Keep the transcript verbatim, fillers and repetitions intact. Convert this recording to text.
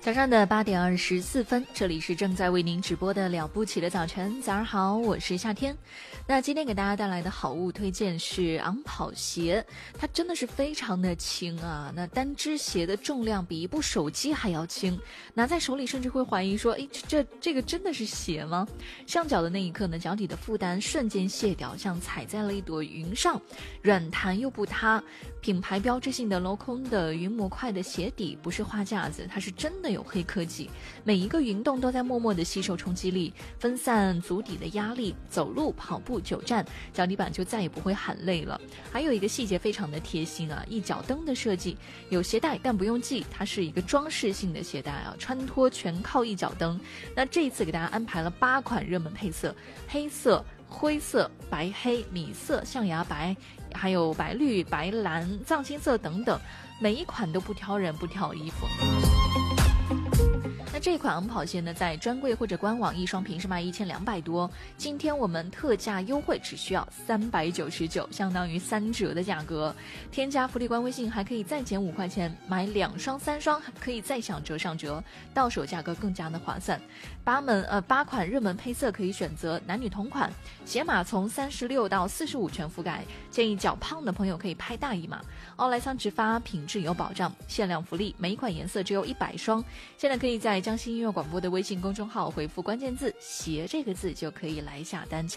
早上的八点二十四分，这里是正在为您直播的了不起的早晨。早上好，我是夏天。那今天给大家带来的好物推荐是昂跑鞋，它真的是非常的轻啊。那单只鞋的重量比一部手机还要轻，拿在手里甚至会怀疑说，诶，这这这个真的是鞋吗？上脚的那一刻呢，脚底的负担瞬间卸掉，像踩在了一朵云上，软弹又不塌。品牌标志性的镂空的云模块的鞋底不是花架子，它是真的有黑科技，每一个云洞都在默默地吸收冲击力，分散足底的压力，走路、跑步、久站，脚底板就再也不会喊累了。还有一个细节非常的贴心啊，一脚蹬的设计，有鞋带但不用系，它是一个装饰性的鞋带啊，穿脱全靠一脚蹬。那这一次给大家安排了八款热门配色，黑色、灰色、白黑、米色、象牙白，还有白绿、白蓝、藏青色等等，每一款都不挑人不挑衣服。那这款昂跑鞋呢，在专柜或者官网一双平是卖一千两百多，今天我们特价优惠只需要三百九十九，相当于三折的价格。添加福利官微信还可以再减五块钱，买两双三双可以再享折上折，到手价格更加的划算。八门呃八款热门配色可以选择，男女同款，鞋码从三十六到四十五全覆盖，建议较胖的朋友可以拍大一码。奥莱桑直发，品质有保障，限量福利，每一款颜色只有一百双。现在可以在江西音乐广播的微信公众号回复关键字鞋这个字就可以来下单。